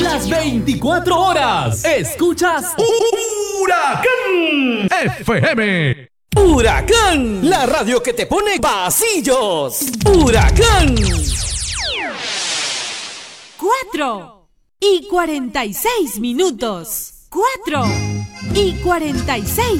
las 24 horas. Escuchas Huracán FM. Huracán, la radio que te pone pasillos. Huracán. 4:46. 4:46.